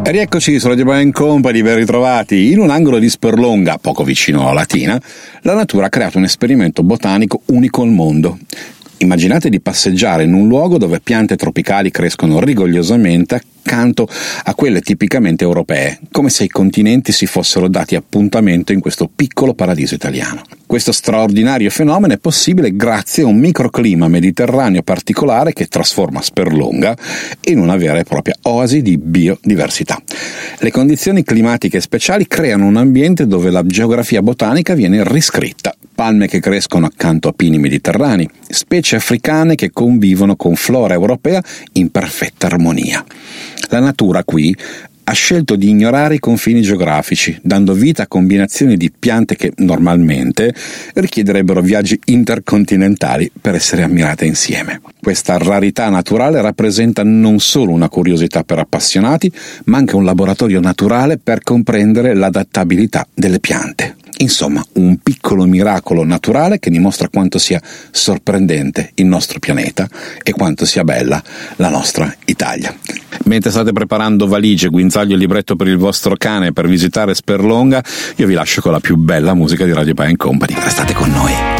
Rieccoci su Radio Band Company, ben ritrovati. In un angolo di Sperlonga, poco vicino a Latina, la natura ha creato un esperimento botanico unico al mondo. Immaginate di passeggiare in un luogo dove piante tropicali crescono rigogliosamente accanto a quelle tipicamente europee, come se i continenti si fossero dati appuntamento in questo piccolo paradiso italiano. Questo straordinario fenomeno è possibile grazie a un microclima mediterraneo particolare che trasforma Sperlonga in una vera e propria oasi di biodiversità. Le condizioni climatiche speciali creano un ambiente dove la geografia botanica viene riscritta. Palme che crescono accanto a pini mediterranei, specie africane che convivono con flora europea in perfetta armonia. La natura qui ha scelto di ignorare i confini geografici, dando vita a combinazioni di piante che normalmente richiederebbero viaggi intercontinentali per essere ammirate insieme. Questa rarità naturale rappresenta non solo una curiosità per appassionati, ma anche un laboratorio naturale per comprendere l'adattabilità delle piante. Insomma, un piccolo miracolo naturale che dimostra quanto sia sorprendente il nostro pianeta e quanto sia bella la nostra Italia. Mentre state preparando valigie, guinzaglio e libretto per il vostro cane per visitare Sperlonga, io vi lascio con la più bella musica di Radio Band Company. Restate con noi.